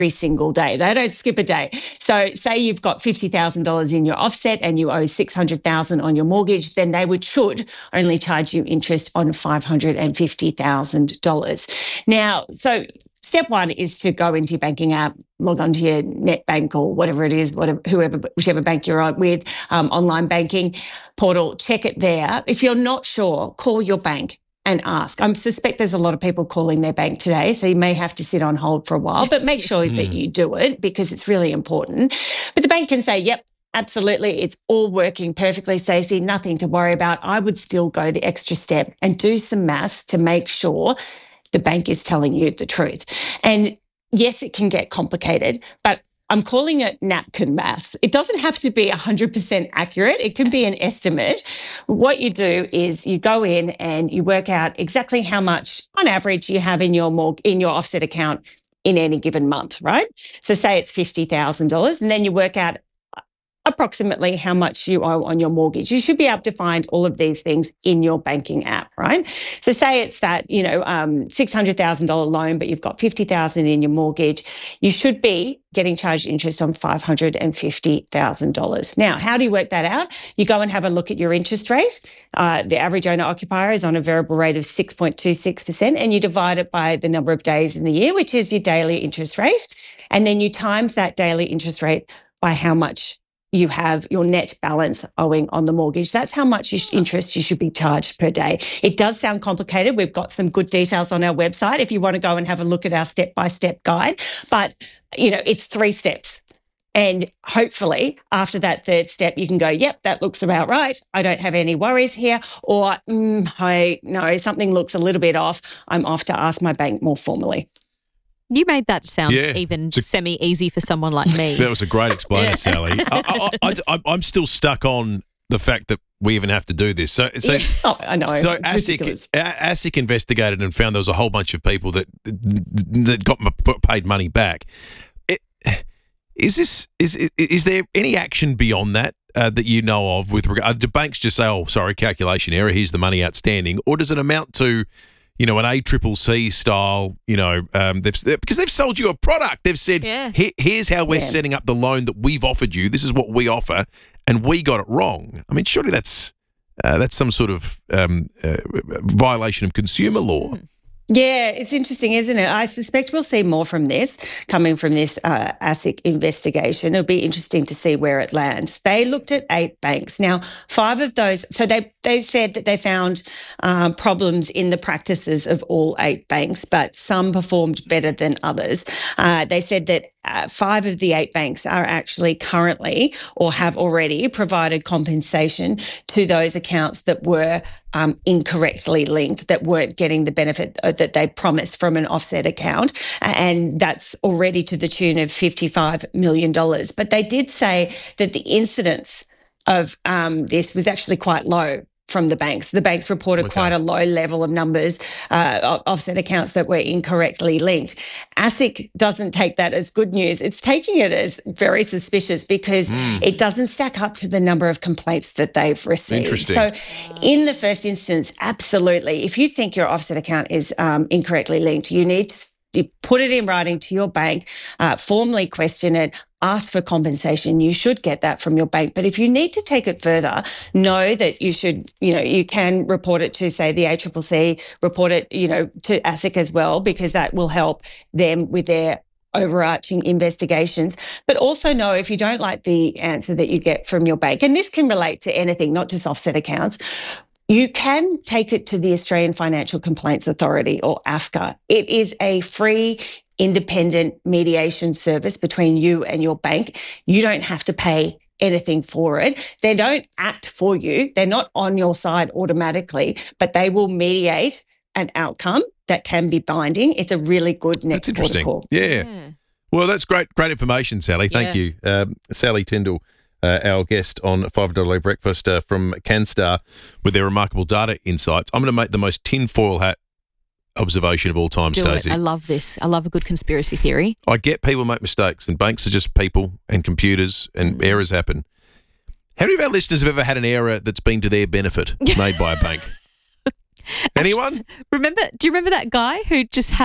every single day. They don't skip a day. So say you've got $50,000 in your offset and you owe $600,000 on your mortgage, then they should only charge you interest on $550,000. Now, so step one is to go into your banking app, log onto your net bank or whatever it is, whichever bank you're on with, online banking portal, check it there. If you're not sure, call your bank and ask. I suspect there's a lot of people calling their bank today, so you may have to sit on hold for a while, but make sure that you do it because it's really important. But the bank can say, yep, absolutely, it's all working perfectly, Stacey, nothing to worry about. I would still go the extra step and do some maths to make sure the bank is telling you the truth. And yes, it can get complicated, but I'm calling it napkin maths. It doesn't have to be 100% accurate. It can be an estimate. What you do is you go in and you work out exactly how much, on average, you have in your offset account in any given month, right? So say it's $50,000, and then you work out approximately how much you owe on your mortgage. You should be able to find all of these things in your banking app, right? So say it's that, $600,000 loan, but you've got $50,000 in your mortgage. You should be getting charged interest on $550,000. Now, how do you work that out? You go and have a look at your interest rate. The average owner occupier is on a variable rate of 6.26%, and you divide it by the number of days in the year, which is your daily interest rate. And then you times that daily interest rate by how much you have your net balance owing on the mortgage. That's how much interest you should be charged per day. It does sound complicated. We've got some good details on our website if you want to go and have a look at our step-by-step guide. But, it's 3 steps. And hopefully after that third step, you can go, yep, that looks about right. I don't have any worries here. Or, no, something looks a little bit off. I'm off to ask my bank more formally. You made that sound even semi-easy for someone like me. That was a great explainer, Sally. I'm still stuck on the fact that we even have to do this. So I know. So ASIC investigated and found there was a whole bunch of people that got paid money back. Is there any action beyond that that you know of with regard? Do banks just say, "Oh, sorry, calculation error. Here's the money outstanding," or does it amount to an ACCC style, because they've sold you a product. They've said, here's how we're setting up the loan that we've offered you. This is what we offer, and we got it wrong. I mean, surely that's some sort of violation of consumer law. Yeah, it's interesting, isn't it? I suspect we'll see more from this, coming from this ASIC investigation. It'll be interesting to see where it lands. They looked at 8 banks. Now, 5 of those, so they said that they found problems in the practices of all 8 banks, but some performed better than others. They said that 5 of the 8 banks are actually currently or have already provided compensation to those accounts that were incorrectly linked, that weren't getting the benefit that they promised from an offset account. And that's already to the tune of $55 million. But they did say that the incidence of this was actually quite low from the banks. The banks reported quite a low level of numbers, offset accounts that were incorrectly linked. ASIC doesn't take that as good news. It's taking it as very suspicious because it doesn't stack up to the number of complaints that they've received. Interesting. So in the first instance, absolutely, if you think your offset account is incorrectly linked, you need to put it in writing to your bank, formally question it, ask for compensation. You should get that from your bank. But if you need to take it further, know that you should, you can report it to, say, the ACCC, report it, to ASIC as well, because that will help them with their overarching investigations. But also know if you don't like the answer that you get from your bank, and this can relate to anything, not just offset accounts, you can take it to the Australian Financial Complaints Authority, or AFCA. It is a free, independent mediation service between you and your bank. You don't have to pay anything for it. They don't act for you. They're not on your side automatically, but they will mediate an outcome that can be binding. It's a really good next protocol. Yeah. Well, that's great information, Sally. Thank you. Sally Tyndall, our guest on $5 Breakfast from Canstar, with their remarkable data insights. I'm going to make the most tinfoil hat observation of all time, Stacey. I love this. I love a good conspiracy theory. I get people make mistakes, and banks are just people and computers, and errors happen. How many of our listeners have ever had an error that's been to their benefit made by a bank? Anyone? Do you remember that guy who just had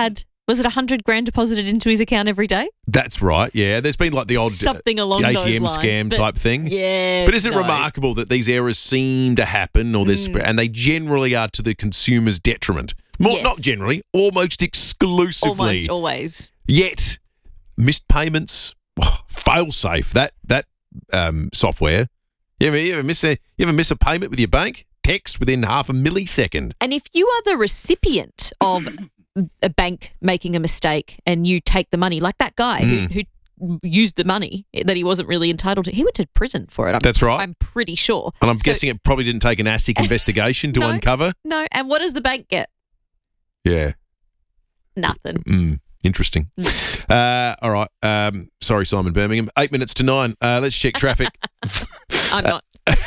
Was it 100 grand deposited into his account every day? That's right, yeah. There's been like the odd something along those ATM lines, scam type thing. Yeah. But is it remarkable that these errors seem to happen and they generally are to the consumer's detriment? Yes. Not generally, almost exclusively. Almost always. Yet, missed payments, fail-safe, that software. You ever miss a payment with your bank? Text within half a millisecond. And if you are the recipient of a bank making a mistake and you take the money, like that guy who used the money that he wasn't really entitled to, he went to prison for it. That's right. I'm pretty sure. And I'm guessing it probably didn't take an ASIC investigation to uncover. No. And what does the bank get? Yeah. Nothing. Interesting. All right. Sorry, Simon Birmingham. 8 minutes to 9. Let's check traffic. I'm not.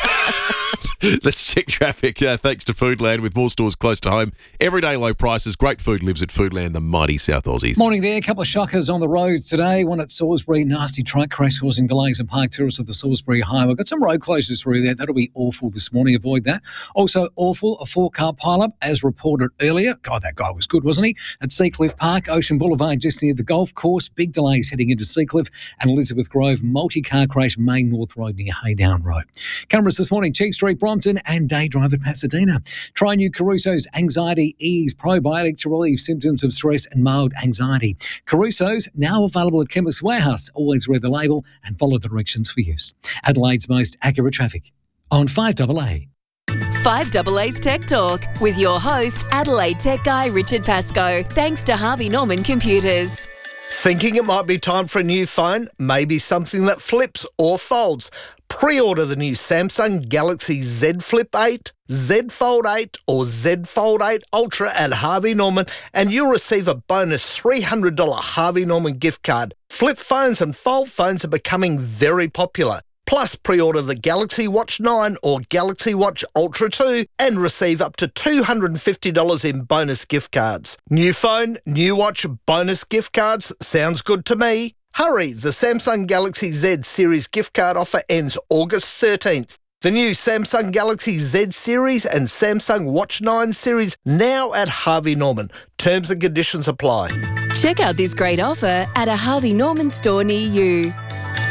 Let's check traffic. Thanks to Foodland with more stores close to home. Everyday low prices. Great food lives at Foodland, the mighty South Aussies. Morning there. A couple of shockers on the road today. One at Salisbury. Nasty truck crash causing delays in Park Terrace of the Salisbury Highway. Got some road closures through there. That'll be awful this morning. Avoid that. Also awful, a 4-car pileup as reported earlier. God, that guy was good, wasn't he? At Seacliff Park, Ocean Boulevard, just near the golf course. Big delays heading into Seacliff and Elizabeth Grove. Multi-car crash, Main North Road near Haydown Road. Cameras this morning, Cheek Street, Brompton and Day Drive at Pasadena. Try new Caruso's Anxiety Ease Probiotic to relieve symptoms of stress and mild anxiety. Caruso's now available at Chemist Warehouse. Always read the label and follow the directions for use. Adelaide's most accurate traffic on 5AA. 5AA's Tech Talk with your host, Adelaide Tech Guy Richard Pascoe. Thanks to Harvey Norman Computers. Thinking it might be time for a new phone? Maybe something that flips or folds? Pre-order the new Samsung Galaxy Z Flip 8, Z Fold 8 or Z Fold 8 Ultra at Harvey Norman and you'll receive a bonus $300 Harvey Norman gift card. Flip phones and fold phones are becoming very popular. Plus, pre-order the Galaxy Watch 9 or Galaxy Watch Ultra 2 and receive up to $250 in bonus gift cards. New phone, new watch, bonus gift cards. Sounds good to me. Hurry, the Samsung Galaxy Z Series gift card offer ends August 13th. The new Samsung Galaxy Z Series and Samsung Watch 9 series now at Harvey Norman. Terms and conditions apply. Check out this great offer at a Harvey Norman store near you.